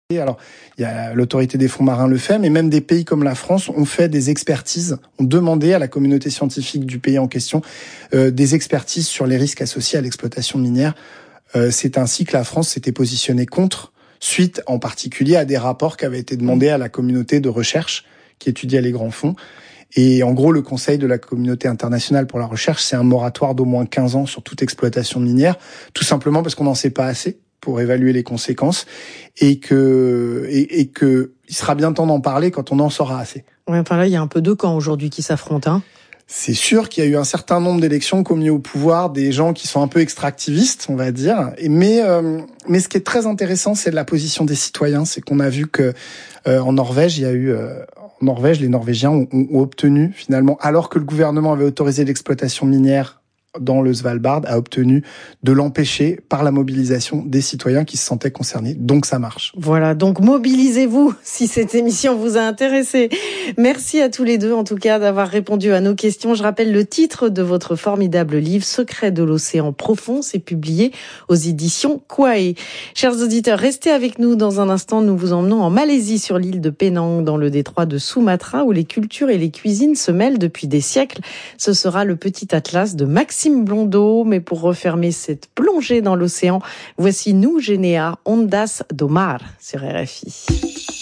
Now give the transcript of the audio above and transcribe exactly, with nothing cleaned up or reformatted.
Alors, il y a l'autorité des fonds marins le fait, mais même des pays comme la France ont fait des expertises, ont demandé à la communauté scientifique du pays en question euh, des expertises sur les risques associés à l'exploitation minière. Euh, c'est ainsi que la France s'était positionnée contre, suite en particulier à des rapports qui avaient été demandés à la communauté de recherche qui étudiait les grands fonds. Et en gros, le conseil de la communauté internationale pour la recherche, c'est un moratoire d'au moins quinze ans sur toute exploitation minière, tout simplement parce qu'on n'en sait pas assez pour évaluer les conséquences, et que et, et que il sera bien temps d'en parler quand on en saura assez. Ouais, enfin là, il y a un peu deux camps aujourd'hui qui s'affrontent, hein. C'est sûr qu'il y a eu un certain nombre d'élections qui ont mis au pouvoir des gens qui sont un peu extractivistes, on va dire. Et mais euh, mais ce qui est très intéressant, c'est la position des citoyens. C'est qu'on a vu que euh, en Norvège, il y a eu euh, en Norvège, les Norvégiens ont, ont obtenu finalement, alors que le gouvernement avait autorisé l'exploitation minière dans le Svalbard, a obtenu de l'empêcher par la mobilisation des citoyens qui se sentaient concernés. Donc ça marche. Voilà, donc mobilisez-vous si cette émission vous a intéressé. Merci à tous les deux, en tout cas, d'avoir répondu à nos questions. Je rappelle le titre de votre formidable livre, Secrets de l'océan profond. C'est publié aux éditions Kouaé. Chers auditeurs, restez avec nous. Dans un instant, nous vous emmenons en Malaisie, sur l'île de Penang, dans le détroit de Sumatra, où les cultures et les cuisines se mêlent depuis des siècles. Ce sera le petit atlas de Maxime Blondeau, mais pour refermer cette plongée dans l'océan, voici Nous Généa Ondas do Mar sur R F I.